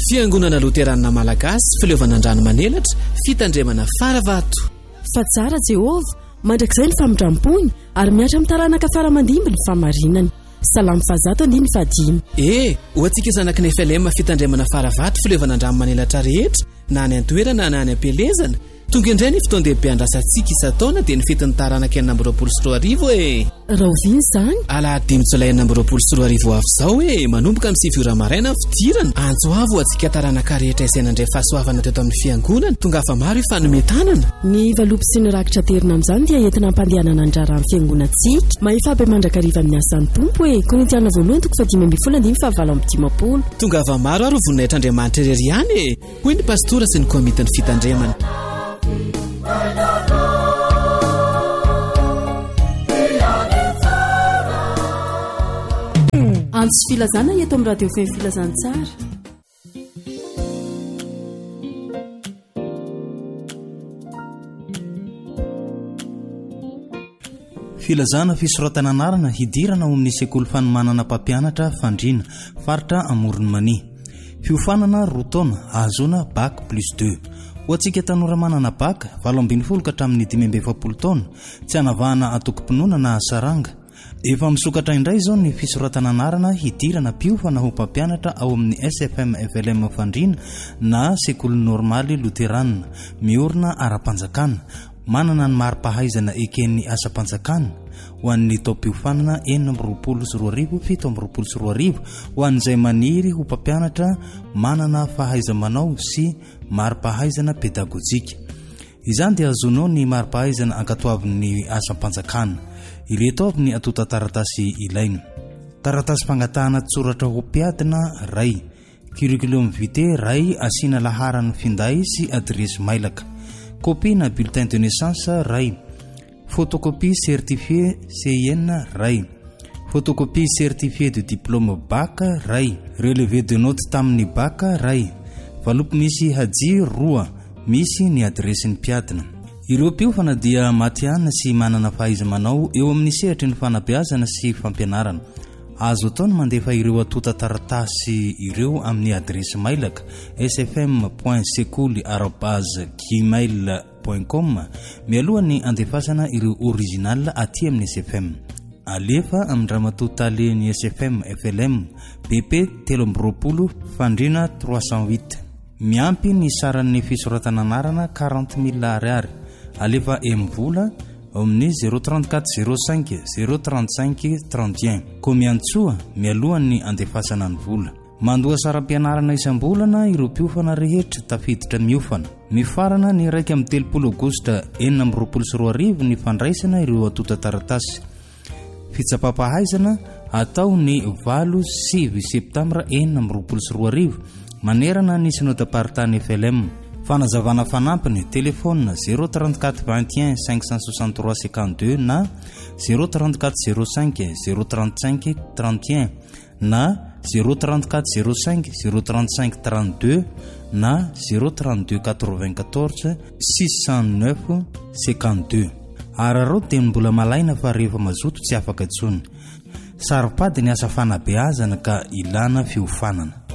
Fiangonana Loterana Malagasy Fileovan'Andrano Manelatra fitandremana Faravato. Fa tsara Jehova, mandrakizay ny famindram-pony ary miatra amin'ny taranaka faramandimby ny famarinany. Salamo fazato andiny fadimy. Ho antsika zanaky ny FLM fitandremana Faravato Fileovan'Andrano Manelatra rehetra, na any an-toerana na any am-pelezana. Tonga indray ny fotoan-dehibe andrasantsika isa-taona dia ny fetin'ny taranaka 2024 Raha oviany izany? Alahady 5 Jolay 2024 avy izao manomboka amin'ny 7 ora maraina fidirana. Antso avo antsika taranaka rehetra izay nandray fahasoavana teto amin'ny fiangonana. Tonga afa maro ifanometanana. Ny valopy sy ny rakitra terina amin'izany dia entina ampandehanana andrara amin'ny fiangonantsika. Mahifabe mandrakariva amin'ny asan'ny tompo Korintiana voalohany 10:15. Tonga ava maro ary voninahitra Andriamanitra irery ihany hoy ny pastora sy ny komitiny fitandremana. Antso filazana eto amin'ny radio feo filazantsara. Filazana fisoratana anarana hidirana ao amin'ny sekoly fanomanana mpampianatra Fandriana faritra Amorony Mania. Fiofanana roa taona ahazoana bac plus 2. Ho antsika tanora manana bac 17 ka hatramin'ny 17 taona tsy hanavahana atokom-pinoana na saranga. Efa misokatra indray izao ny fisoratana anarana hidirana mpiofana ho mpampianatra ao amin'ny SFM FLM Fandriana na sekoly normaly Loterana miorina ara-panjakana. Manana ny mari-pahaizana eken'ny asa-panjakana ho an'ny taom-piofanana 427 ho an'izay maniry ho mpampianatra manana fahaiza-manao sy mari-pahaizana pedagojika. Izany dia azonao ny mari-pahaizana ankatoavin'ny asa-panjakana. Ireto avy ny atota taratasy ilaina. Taratasy fangatahana tsoratra ho mpiadina ray, curriculum vitae ray asiana laharan'ny finday sy adresy mailaka, copie na bulletin de naissance ray, photocopie certifié CIN ray, photocopie certifié de diplôme bac ray, relevé de notes tamin'ny bac ray, valopy misy haji roa misy ny adresy ny mpiadina. Ireo mpiofana dia matiana sy manana fahaiza-manao eo amin'ny sehatry ny fanabeazana sy fampianarana. Azo atao ny mandefa ireo atota taratasy ireo amin'ny adresy mailaka sfm.sekoly@gmail.com mialoha ny andefasana ireo original aty amin'ny SFM. Alefa amin'ny ramatotaleny SFM FLM BP 3 Fandriana 308. Miampy ny saran'ny fisoratana anarana 40,000 ariary. Alefa emvola amin'ny 034 05 035 31. Komiantsoa mialohan'ny andefasana ny vola. Mandoa saram-pianarana isam-bolana ireo mpiofana rehetra tafiditra miofana. Mifarana ny 1 Aogositra 2024 ny fandraisana ireo atota taratasy. Fitsapam-pahaizana atao ny 8 Septambra 2024 manerana ny synodam-paritany FLM. Fanazavana fanampiny telefona 034 21 563 52 na 034 05 035 31 na 034 05 035 32 na 032 94 609 52. Ararao dia mbola malaina fa rehefa mazoto tsy afaka intsony. Saripady ny asa fanabeazana ka ilana fiofanana.